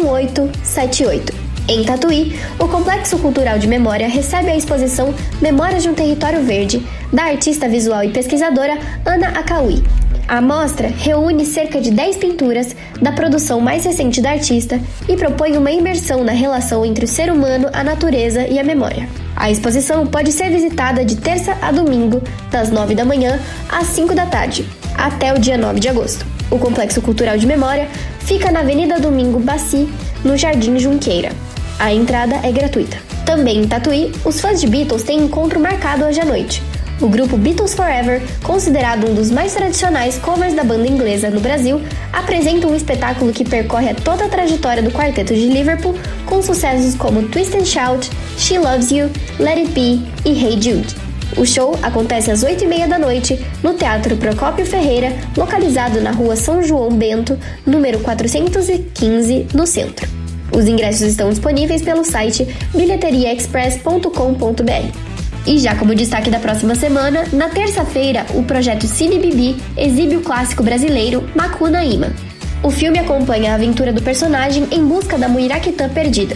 1878. Em Tatuí, o Complexo Cultural de Memória recebe a exposição Memórias de um Território Verde, da artista visual e pesquisadora Ana Acauí. A mostra reúne cerca de 10 pinturas da produção mais recente da artista e propõe uma imersão na relação entre o ser humano, a natureza e a memória. A exposição pode ser visitada de terça a domingo, das 9 da manhã às 5 da tarde, até o dia 9 de agosto. O Complexo Cultural de Memória fica na Avenida Domingo Baci, no Jardim Junqueira. A entrada é gratuita. Também em Tatuí, os fãs de Beatles têm encontro marcado hoje à noite. O grupo Beatles Forever, considerado um dos mais tradicionais covers da banda inglesa no Brasil, apresenta um espetáculo que percorre toda a trajetória do quarteto de Liverpool, com sucessos como Twist and Shout, She Loves You, Let It Be e Hey Jude. O show acontece às 8h30 da noite no Teatro Procópio Ferreira, localizado na Rua São João Bento, número 415, no centro. Os ingressos estão disponíveis pelo site bilheteriaexpress.com.br. E já como destaque da próxima semana, na terça-feira, o projeto Cine Bibi exibe o clássico brasileiro Macunaíma. O filme acompanha a aventura do personagem em busca da Muiraquitã perdida.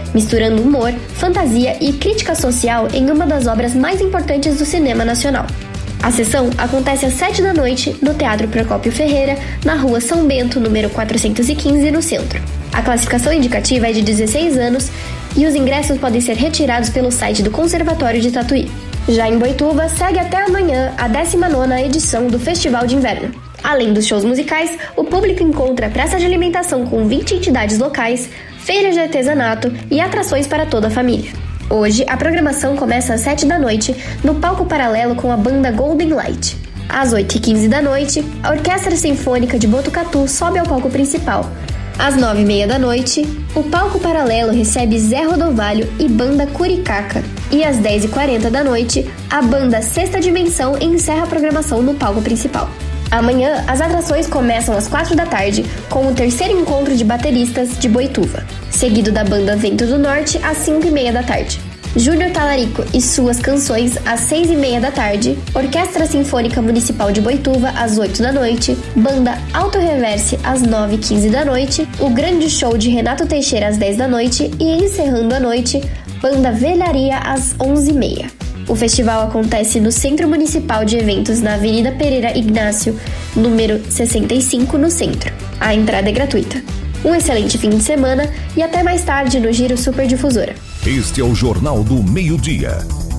misturando humor, fantasia e crítica social em uma das obras mais importantes do cinema nacional. A sessão acontece às 7 da noite no Teatro Procópio Ferreira, na Rua São Bento, número 415, no centro. A classificação indicativa é de 16 anos e os ingressos podem ser retirados pelo site do Conservatório de Tatuí. Já em Boituva, segue até amanhã a 19ª edição do Festival de Inverno. Além dos shows musicais, o público encontra praça de alimentação com 20 entidades locais, feiras de artesanato e atrações para toda a família. Hoje, a programação começa às 7 da noite, no palco paralelo com a banda Golden Light. Às 8h15 da noite, a Orquestra Sinfônica de Botucatu sobe ao palco principal. Às 9h30 da noite, o palco paralelo recebe Zé Rodovalho e banda Curicaca. E às 10h40 da noite, a banda Sexta Dimensão encerra a programação no palco principal. Amanhã, as atrações começam às 4 da tarde, com o terceiro encontro de bateristas de Boituva, seguido da banda Vento do Norte às 5h30 da tarde. Júnior Talarico e suas canções às 6h30 da tarde, Orquestra Sinfônica Municipal de Boituva às 8 da noite, banda Auto Reverse às 9h15 da noite, o grande show de Renato Teixeira às 10 da noite e encerrando a noite, banda Velharia às 11h30. O festival acontece no Centro Municipal de Eventos na Avenida Pereira Ignácio, número 65, no centro. A entrada é gratuita. Um excelente fim de semana e até mais tarde no Giro Superdifusora. Este é o Jornal do Meio-Dia.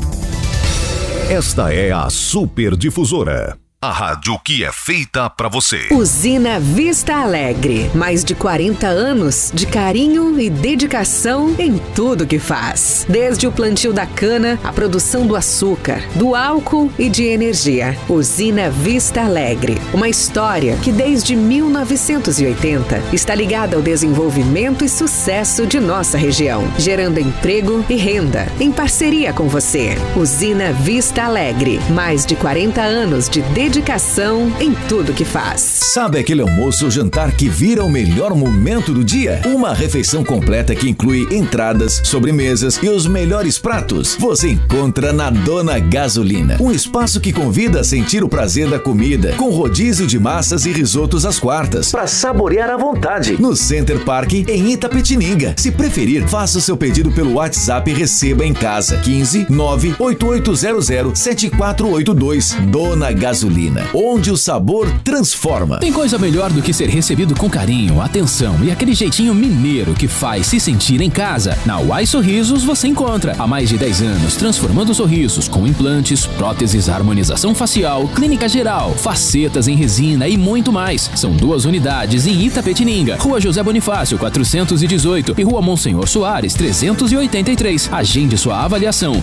Esta é a Superdifusora. A rádio que é feita pra você. Usina Vista Alegre. Mais de 40 anos de carinho e dedicação em tudo que faz. Desde o plantio da cana, a produção do açúcar, do álcool e de energia. Usina Vista Alegre. Uma história que desde 1980 está ligada ao desenvolvimento e sucesso de nossa região, gerando emprego e renda. Em parceria com você. Usina Vista Alegre. Mais de 40 anos de dedicação em tudo que faz. Sabe aquele almoço ou jantar que vira o melhor momento do dia? Uma refeição completa que inclui entradas, sobremesas e os melhores pratos. Você encontra na Dona Gasolina. Um espaço que convida a sentir o prazer da comida, com rodízio de massas e risotos às quartas, para saborear à vontade. No Center Park, em Itapetininga. Se preferir, faça o seu pedido pelo WhatsApp e receba em casa. 15 98800 7482. Dona Gasolina, onde o sabor transforma. Tem coisa melhor do que ser recebido com carinho, atenção e aquele jeitinho mineiro que faz se sentir em casa. Na Uai Sorrisos você encontra há mais de 10 anos transformando sorrisos com implantes, próteses, harmonização facial, clínica geral, facetas em resina e muito mais. São 2 unidades em Itapetininga, Rua José Bonifácio 418 e Rua Monsenhor Soares 383. Agende sua avaliação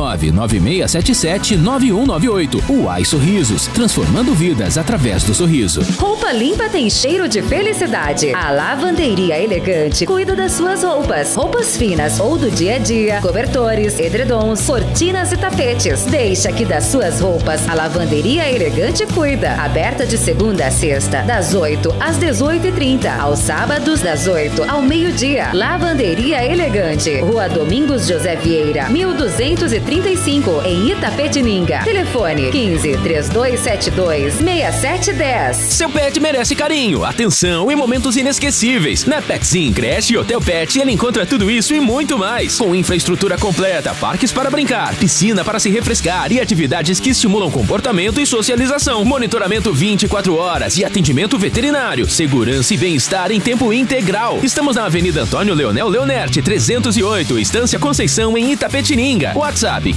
15996779198. Uai Sorrisos, transformando vidas através do sorriso. Roupa limpa tem cheiro de felicidade. A Lavanderia Elegante cuida das suas roupas. Roupas finas ou do dia a dia, cobertores, edredons, cortinas e tapetes. Deixa que das suas roupas a Lavanderia Elegante cuida. Aberta de segunda a sexta, das 8 às 18h30. Aos sábados, das 8 ao meio-dia. Lavanderia Elegante. Rua Domingos José Vieira, 1235, em Itapetininga. Telefone 15 3272 6710. Seu pet merece carinho, atenção e momentos inesquecíveis. Na Petsim Creche e Hotel Pet ele encontra tudo isso e muito mais. Com infraestrutura completa, parques para brincar, piscina para se refrescar e atividades que estimulam comportamento e socialização. Monitoramento 24 horas e atendimento veterinário. Segurança e bem-estar em tempo integral. Estamos na Avenida Antônio Leonel Leonerte, 308, Estância Conceição, em Itapetininga. WhatsApp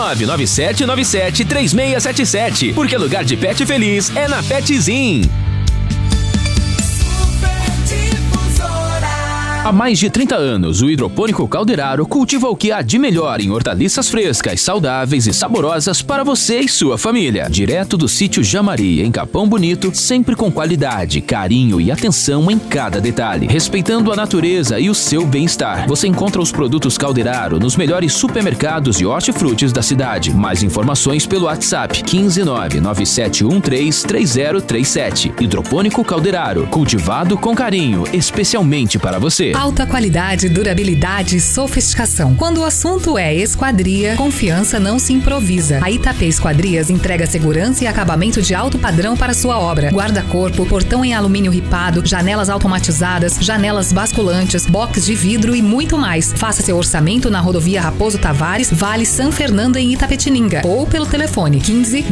15997973677. Porque lugar de pet feliz é na Petzin. Há mais de 30 anos, o Hidropônico Calderaro cultiva o que há de melhor em hortaliças frescas, saudáveis e saborosas para você e sua família. Direto do sítio Jamari, em Capão Bonito, sempre com qualidade, carinho e atenção em cada detalhe, respeitando a natureza e o seu bem-estar. Você encontra os produtos Calderaro nos melhores supermercados e hortifrutis da cidade. Mais informações pelo WhatsApp 15997133037. Hidropônico Calderaro, cultivado com carinho, especialmente para você. Alta qualidade, durabilidade e sofisticação. Quando o assunto é esquadria, confiança não se improvisa. A Itapê Esquadrias entrega segurança e acabamento de alto padrão para sua obra. Guarda-corpo, portão em alumínio ripado, janelas automatizadas, janelas basculantes, box de vidro e muito mais. Faça seu orçamento na rodovia Raposo Tavares, Vale São Fernando em Itapetininga ou pelo telefone 15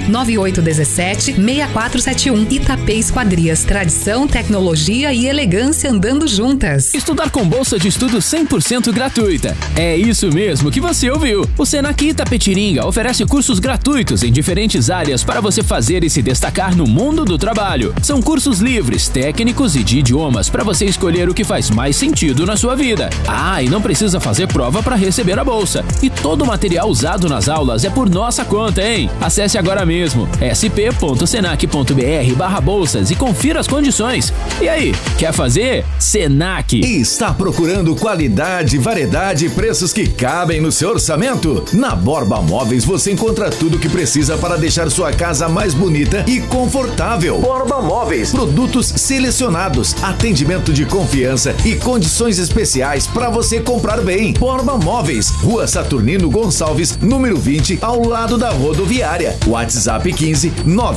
99817 6471. Itapê Esquadrias, tradição, tecnologia e elegância andando juntas. Estudar com bolsa de estudo 100% gratuita. É isso mesmo que você ouviu. O Senac Itapetininga oferece cursos gratuitos em diferentes áreas para você fazer e se destacar no mundo do trabalho. São cursos livres, técnicos e de idiomas para você escolher o que faz mais sentido na sua vida. Ah, e não precisa fazer prova para receber a bolsa. E todo o material usado nas aulas é por nossa conta, hein? Acesse agora mesmo sp.senac.br/bolsas e confira as condições. E aí, quer fazer? Senac. Está procurando qualidade, variedade e preços que cabem no seu orçamento? Na Borba Móveis você encontra tudo o que precisa para deixar sua casa mais bonita e confortável. Borba Móveis, produtos selecionados, atendimento de confiança e condições especiais para você comprar bem. Borba Móveis, Rua Saturnino Gonçalves, número 20, ao lado da rodoviária. WhatsApp 15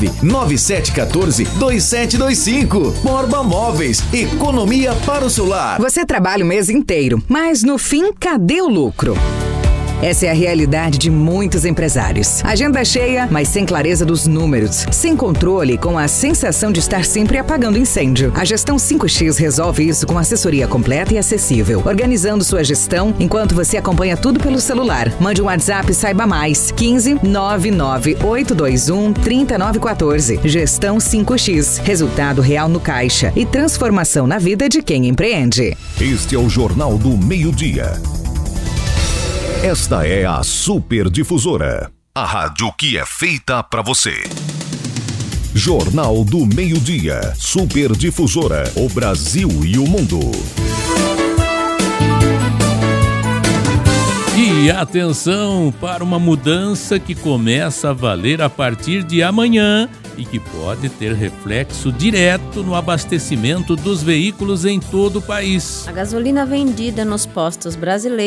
99714 2725. Borba Móveis, economia para o celular. Você trabalha o mês inteiro, mas no fim, cadê o lucro? Essa é a realidade de muitos empresários. Agenda cheia, mas sem clareza dos números. Sem controle, com a sensação de estar sempre apagando incêndio. A Gestão 5X resolve isso com assessoria completa e acessível. Organizando sua gestão enquanto você acompanha tudo pelo celular. Mande um WhatsApp e saiba mais. 15 99821 3914. Gestão 5X. Resultado real no caixa e transformação na vida de quem empreende. Este é o Jornal do Meio-Dia. Esta é a Super Difusora, a rádio que é feita para você. Jornal do Meio-Dia, Super Difusora, o Brasil e o mundo. E atenção para uma mudança que começa a valer a partir de amanhã e que pode ter reflexo direto no abastecimento dos veículos em todo o país. A gasolina vendida nos postos brasileiros